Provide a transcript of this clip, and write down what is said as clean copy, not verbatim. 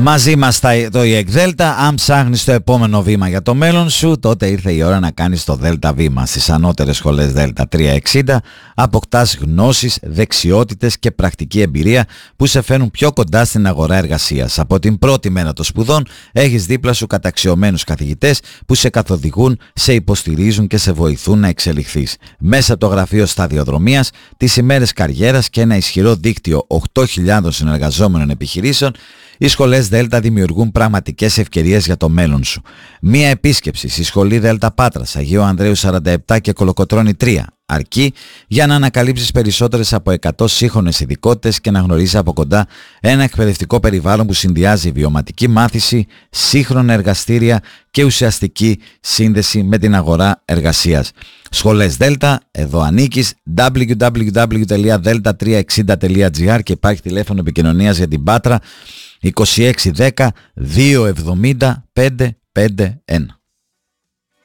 Μαζί μας το ΙΕΚ ΔΕΛΤΑ. Αν ψάχνεις το επόμενο βήμα για το μέλλον σου, τότε ήρθε η ώρα να κάνεις το ΔΕΛΤΑ βήμα. Στις ανώτερες σχολές ΔΕΛΤΑ 360 αποκτάς γνώσεις, δεξιότητες και πρακτική εμπειρία που σε φέρνουν πιο κοντά στην αγορά εργασίας. Από την πρώτη μέρα των σπουδών έχεις δίπλα σου καταξιωμένους καθηγητές που σε καθοδηγούν, σε υποστηρίζουν και σε βοηθούν να εξελιχθείς. Μέσα από το γραφείο σταδιοδρομίας, τις ημέρες καριέρας και ένα ισχυρό δίκτυο 8.000 συνεργαζόμενων επιχειρήσεων, οι σχολές ΔΕΛΤΑ δημιουργούν πραγματικές ευκαιρίες για το μέλλον σου. Μία επίσκεψη στη σχολή ΔΕΛΤΑ Πάτρας, Αγίου Ανδρέου 47 και Κολοκοτρώνη 3 αρκεί για να ανακαλύψεις περισσότερες από 100 σύγχρονες ειδικότητες και να γνωρίσεις από κοντά ένα εκπαιδευτικό περιβάλλον που συνδυάζει βιωματική μάθηση, σύγχρονα εργαστήρια και ουσιαστική σύνδεση με την αγορά εργασίας. Σχολές ΔΕΛΤΑ, εδώ ανήκεις. www.delta360.gr και υπάρχει τηλέφωνο επικοινωνίας για την Πάτρα 2610 270 551.